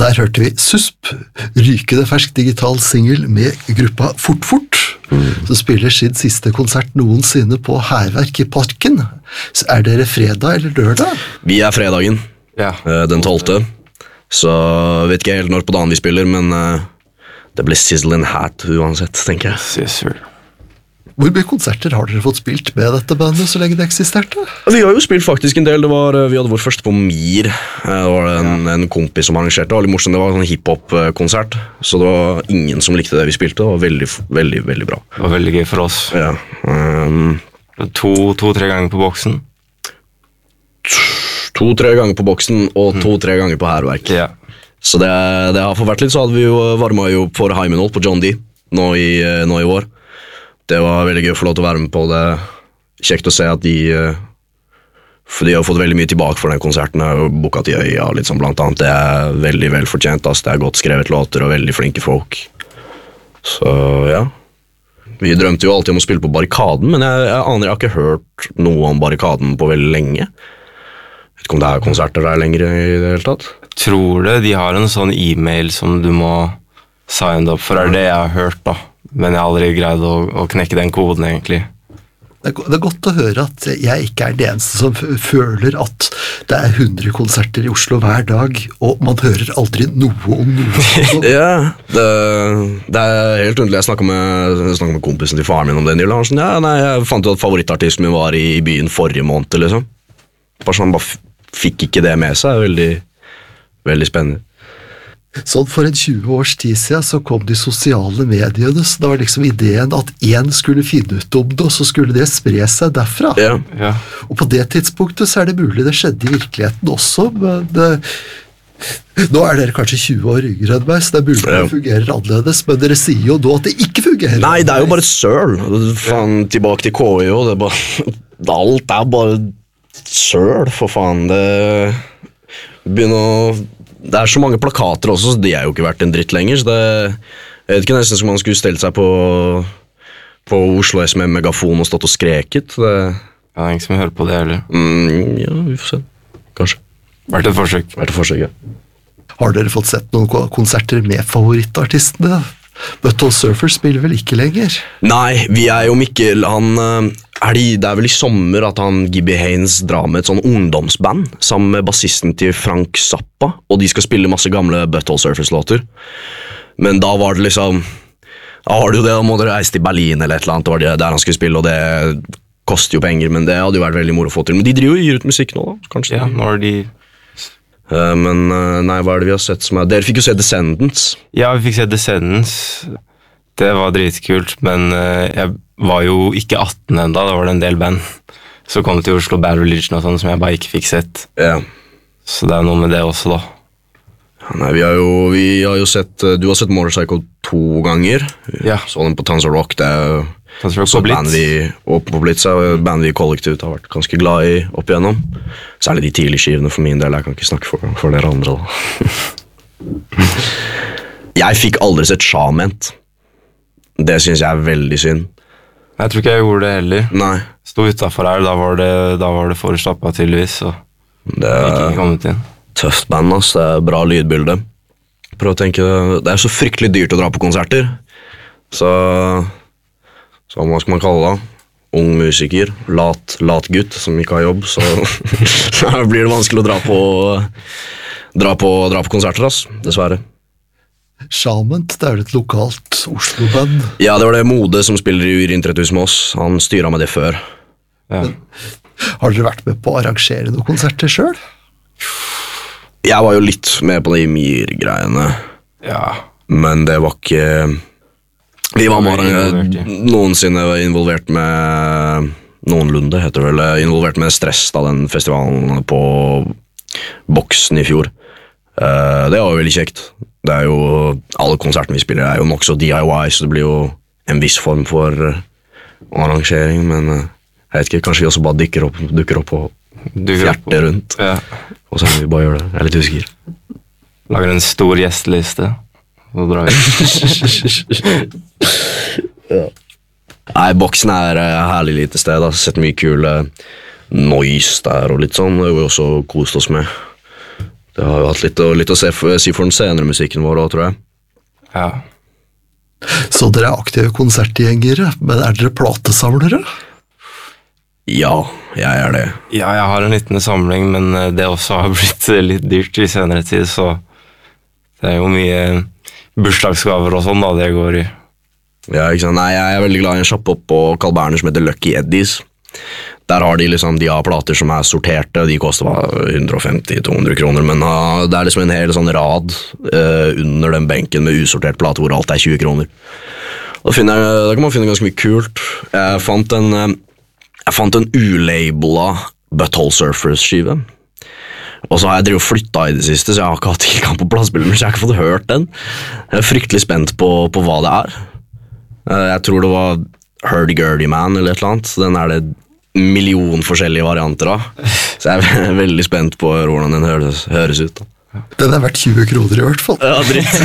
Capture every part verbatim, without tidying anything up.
der hørte vi Susp, rykende fersk digital single med gruppa Fort Fort, mm. som spiller sin siste konsert noensinne på Hærverk i Parken. Så er dere fredag eller lørdag? Vi er fredagen, ja. Den tolvte. Så vet ikke helt når på dagen vi spiller, men det blir sizzling hat uansett, tenker jeg. Yes, sir. Hvor mye konserter har dere fått spilt med dette bandet så lenge det eksisterte? Vi har jo spilt faktisk en del. Det var, vi hadde vår første på Mir. Det var en, en kompis som arrangerte. Det var litt morsomt. Det var en hiphop-konsert, så det var ingen som likte det vi spilte. Det var veldig, veldig, veldig bra. Det var veldig gøy for oss. Ja. Um, to-tre to, ganger på boksen. To-tre ganger på boksen og to-tre ganger på Hærverk. Ja. Så det, det har fått vært litt, så hadde vi jo varmet jo for Heimenholt på John D nå i, nå i år. Det var veldig gøy å få lov til å være med på det. Kjekt å se at de, for de har fått veldig mye tilbake for den konserten, og boka til Øya, litt sånn blant annet. Det er veldig velfortjent, altså. Det er godt skrevet låter og veldig flinke folk. Så ja. Vi drømte jo alltid om å spille på Barrikaden, men jeg, jeg aner jeg har ikke hørt noe om Barrikaden på veldig lenge. Jeg vet ikke om det er konserter der lenger i det hele tatt. Tror det, de har en sånn e-mail som du må sign up for, er det jeg har hørt da. Men jeg har aldri greid å, å knekke den koden, egentlig. Det er, det er godt å høre at jeg ikke er det eneste som føler at det er hundre konserter i Oslo hver dag, og man hører aldri noe om noe. Ja, det, det er helt underlig. Jeg snakket med, jeg snakket med kompisen til faren min om det nylig. Han sånn, ja, nei, jeg fant jo at favorittartisten min var i, i byen forrige måned, liksom. Bare sånn, bare fikk ikke det med seg. Veldig, veldig spennende. Sånn for en tjue års tid siden så kom de sosiale mediene, så det var liksom ideen at en skulle finne ut om det, og så skulle det spre seg derfra. Ja, ja. Og på det tidspunktet så er det mulig det skjedde i virkeligheten også, men det, nå er dere kanskje tjue år yngre enn meg, så det er mulig ja. Det fungerer annerledes, men dere sier jo nå at det ikke fungerer. Nei, det er jo bare søl. Faen, tilbake til K I, og det er bare, alt er bare søl, for faen. Det begynner å Det er så mange plakater også, så de er jo ikke vært en dritt lenger, så det, jeg vet ikke nesten som man skulle stelt seg på, på Oslo S med megafon og stått og skreket. Det ja, det er ingen som hører på det heller. Mm, ja, vi får se. Kanskje. Vært et forsøk. Vært et forsøk, ja. Har dere fått sett noen konserter med favorittartistene? Butthole Surfer spiller vel ikke lenger? Nei, vi er jo Mikkel, han, er de, det er vel i sommer at han, Gibby Haynes, drar med et sånn ungdomsband sammen med bassisten til Frank Zappa, og de skal spille masse gamle Butthole Surfers-låter. Men da var det liksom, da har du jo det, da må dere reise til Berlin eller et eller annet, det var det der han skulle spille, og det koster jo penger, men det hadde jo vært veldig moro å få til. Men de driver jo gir ut musikk nå da, kanskje? Ja, nå er de... Uh, men uh, nei, hva er det vi har sett som er... Dere fikk jo se Descendants. Ja, vi fikk se Descendants. Det var dritkult, men uh, jeg var jo ikke atten enda, da var det en del band. Så kom det til Oslo Bad Religion og sånn, som jeg bare ikke fikk sett. Ja. Så det er noe med det også da. Ja, nei, vi har jo, vi har jo sett... Uh, du har sett Motorcycle to ganger. Ja. Så den på Tons of Rock, det er jo... Tons of Rock på Blitz. Vi, og på Blitz er band vi kollektivt har vært ganske glad i opp igjennom. Særlig de tidlige skivene for min del, jeg kan ikke snakke for, for dere andre da. Jeg fikk aldri sett Shament. Det synes jeg er veldig synd. Jeg tror ikke jeg gjorde det heller. Nei. Stod utenfor her, da var det, da var det for slappet tydeligvis, så det er ikke kommet inn. Tøft band, ass. Det er bra lydbilde. Prøv å tenke, det er så fryktelig dyrt å dra på konserter. Så, så hva skal man kalle det? Ung musiker, lat, lat gutt som ikke har jobb, så da blir det vanskelig å dra på, dra på, dra på konserter, ass, dessverre. Shament, det er et lokalt Oslo-band. Ja, det var det Mode som spiller i Urin tretti tusen med oss. Han styrer med det før. Ja. Men, har dere vært med på å arrangere noen konserter selv? Jeg var jo litt med på de Mir-greiene. Ja. Men det var ikke... Vi var bare noensinne involvert med... Noenlunde heter det vel. Involvert med Stress da, den festivalen på Boksen i fjor. Uh, det var jo veldig kjekt. Det er jo... Alle konsertene vi spiller er jo nok så D I Y, så det blir jo en viss form for uh, arrangering, men uh, jeg vet ikke, kanskje vi også bare dukker opp, dukker opp og fjerter rundt. Ja. Og så kan vi bare gjøre det. Jeg er litt usikker. Lager en stor gjesteliste. Så drar vi. Ja. Nei, Boksen er et herlig lite sted. Jeg har sett mye kule noise der og litt sånn. Det har vi også kost oss med. Det har jo hatt litt, litt å se for, si for den senere musikken vår også, tror jeg. Ja. Så dere er aktive konsertgjengere, men er dere platesamlere? Ja, jeg er det. Ja, jeg har en liten samling, men det også har blitt litt dyrt i senere tid, så det er jo mye bursdagsgaver og sånn da, det går i. Ja, ikke sant? Nei, jeg er veldig glad i en shop opp på Carl Berner som heter Lucky Eddies. Der har de liksom, de har plater som er sorterte, de koster hundre femti til to hundre kroner, men uh, det er liksom en hel sånn rad uh, under den benken med usortert plate hvor alt er tjue kroner. Da, finner jeg, da kan man finne ganske mye kult. Jeg fant en, uh, jeg fant en ulabela Butthole Surfers-skive. Og så har jeg drevet og flyttet i det siste, så jeg har ikke hatt tilgang på platespiller, så jeg har ikke fått hørt den. Jeg er fryktelig spent på, på hva det er. Uh, jeg tror det var Hurdy-Gurdy Man eller et eller annet, så den er det million forskjellige varianter av. Så jeg er veldig spent på hvordan den høres, høres ut. Da. Den er verdt tjue kroner i hvert fall. Ja,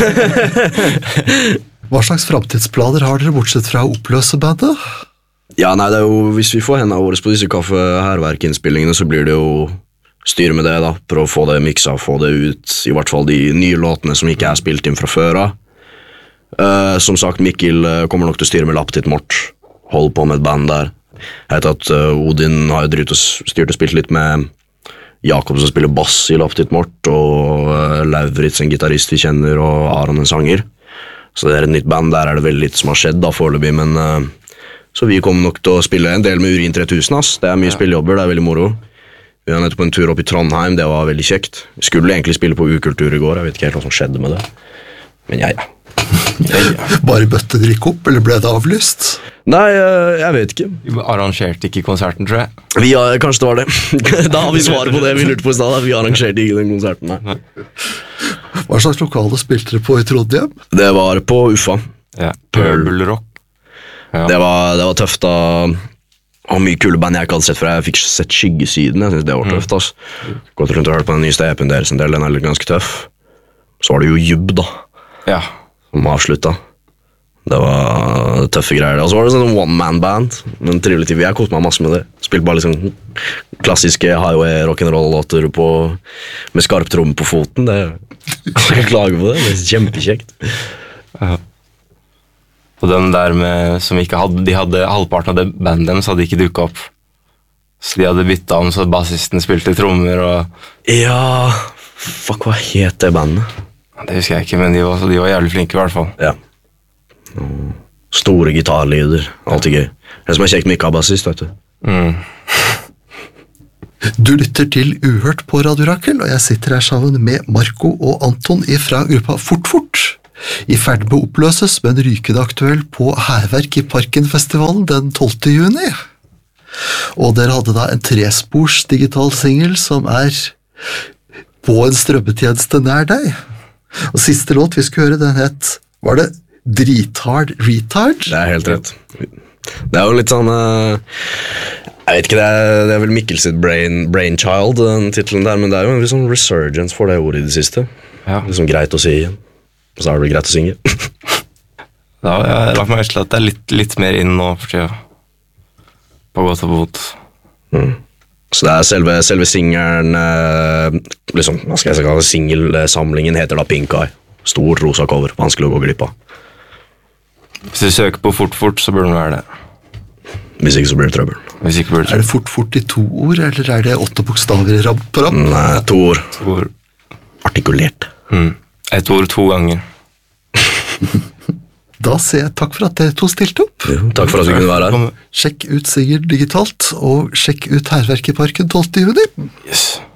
dritt. Hva slags fremtidsplaner har dere bortsett fra å oppløse bandet? Ja, nei, det er jo, hvis vi får hendene våre på disse kaffe-herverk-innspillingene, så blir det jo styre med det da, for å få det miksa, få det ut, i hvert fall de nye låtene som ikke er spilt inn fra før av. Uh, som sagt, Mikkel uh, kommer nok til å styre med Laptit Mort, hold på med et band der. Jeg vet at uh, Odin har jo styrt og spilt litt med Jakob som spiller bass i Laptit Mort, og uh, Lauritz, en gitarist vi kjenner, og Aron, en sanger. Så det er et nytt band, der er det veldig litt som har skjedd da foreløpig, men uh, så vi kommer nok til å spille en del med Urin tre tusen, ass. Det er mye ja. Spillejobber, det er veldig moro. Vi var nettopp på en tur opp i Trondheim, det var veldig kjekt. Vi skulle egentlig spille på Ukultur i går, jeg vet ikke helt hva som skjedde med det. Men ja, ja. Bare bøtte dere ikke opp, eller ble det avlyst? Nei, jeg vet ikke. Vi arrangerte ikke konserten, tror jeg. Vi, ja, kanskje det var det. Da har vi svaret på det vi lurte på i stedet. Vi arrangerte ikke den konserten, nei. Hva slags lokale spilte dere på i Trondheim? Det var på Uffa. Ja, Purple Rock. Ja. Det, var, det var tøft da. Og mye kule band jeg ikke hadde sett før. Jeg fikk sett Skyggesiden, jeg synes det var tøft, ass. Gått rundt og hørt på den nyeste E P-en deres en del, den er litt ganske tøff. Så var det jo Jubb da. Ja. Som avslutta. Det var tøffe greier. Og så var det sånn one-man-band, men trivelig tid. Jeg koste meg masse med det. Spilte bare liksom klassiske highway rock'n'roll-låter med skarp tromme på foten. Det jeg kan ikke klage på det. Det er kjempekjekt. Ja. Og den der med, som ikke hadde, de hadde halvparten av det bandet deres hadde ikke dukket opp. Så de hadde byttet om, så bassisten spilte trommer og... Ja, fuck, hva het det bandet? Det husker jeg ikke, men de var, de var jævlig flinke i hvert fall. Ja. Store gitarlyder, alltid gøy. Det som er kjekt med ikke bassist, vet du. Mm. Du lytter til Uhørt på Radio Rakel, og jeg sitter her sammen med Marco og Anton fra gruppa Fort Fort. I ferd med å oppløses, men rykende aktuell på Hærverk i Parkenfestivalen den tolvte juni. Og dere hadde da en trespors digital single som er på en strømmetjeneste nær deg. Og siste låt vi skulle høre, den het, var det Drithard Retard? Det er helt rett. Det er jo litt sånn, jeg vet ikke, det er, det er vel Mikkel sitt brain, brainchild, den titlen der, men det er jo en litt sånn resurgence for det ordet i det siste. Ja. Litt sånn greit å si igjen. Og så er det greit å synge. Da har jeg lagt meg til at det er litt, litt mer inn nå for tida. På godt og på vondt. Mm. Så det er selve, selve singelen, liksom, hva skal jeg si, singelsamlingen heter da Pink Eye. Stort rosa cover, vanskelig å gå glipp av. Hvis du søker på Fort Fort, så burde det være det. Hvis ikke så blir det trøbbel. Hvis ikke blir det trøbbel. Er det Fort Fort i to ord, eller er det åtte bokstaver i rapp på rapp? Nei, to ord. To ord. Artikulert. Mm. Et ord to ganger. Da sier jeg takk for at dere to stilte opp. Ja, takk for at vi kunne være her. Sjekk ut Singer digitalt, og sjekk ut Hærverk i Parken tolvte juni. Yes.